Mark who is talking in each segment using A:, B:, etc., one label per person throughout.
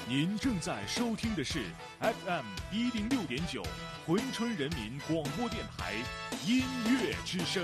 A: 您正在收听的是 FM 106.9珲春人民广播电台音乐之声。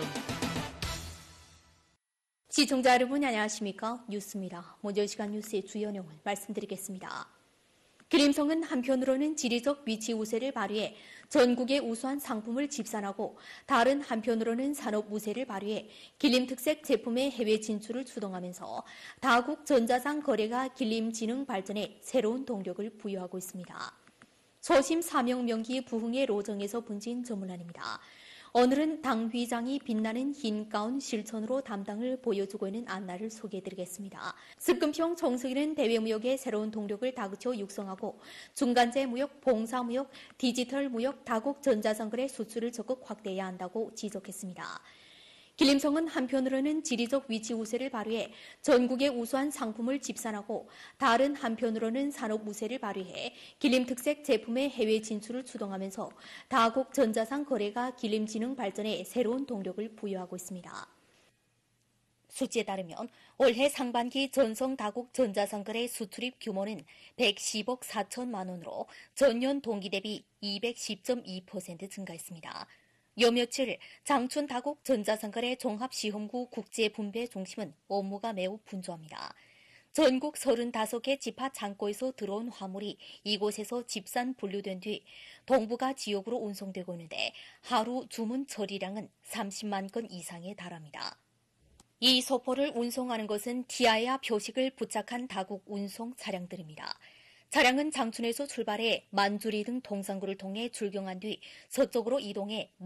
B: 시청자 여러분 안녕하십니까? 뉴스입니다. 먼저 이 시간 뉴스의 주요 내용을 말씀드리겠습니다. 기림성은 한편으로는 지리적 위치 우세를 발휘해 전국의 우수한 상품을 집산하고 다른 한편으로는 산업 우세를 발휘해 길림 특색 제품의 해외 진출을 주동하면서 다국 전자상 거래가 길림 진흥 발전에 새로운 동력을 부여하고 있습니다. 소심 사명 명기 부흥의 로정에서 분진 전문란입니다. 오늘은 당 회장이 빛나는 흰 가운 실천으로 담당을 보여주고 있는 안나를 소개해드리겠습니다. 습금평 정석이는 대외무역의 새로운 동력을 다그쳐 육성하고 중간재 무역, 봉사무역, 디지털 무역, 다국 전자상거래 수출을 적극 확대해야 한다고 지적했습니다. 길림성은 한편으로는 지리적 위치 우세를 발휘해 전국의 우수한 상품을 집산하고 다른 한편으로는 산업 우세를 발휘해 길림 특색 제품의 해외 진출을 주동하면서 다국 전자상 거래가 길림 진흥 발전에 새로운 동력을 부여하고 있습니다. 수치에 따르면 올해 상반기 전성 다국 전자상 거래 수출입 규모는 110억 4천만 원으로 전년 동기 대비 210.2% 증가했습니다. 요 며칠 장춘 다국 전자상거래 종합시험구 국제분배중심은 업무가 매우 분주합니다. 전국 35개 집화 창고에서 들어온 화물이 이곳에서 집산 분류된 뒤 동북아 지역으로 운송되고 있는데 하루 주문 처리량은 30만 건 이상에 달합니다. 이 소포를 운송하는 것은 티아야 표식을 부착한 다국 운송 차량들입니다. 차량은 장춘에서 출발해 만주리 등 동상구를 통해 출경한 뒤 서쪽으로 이동해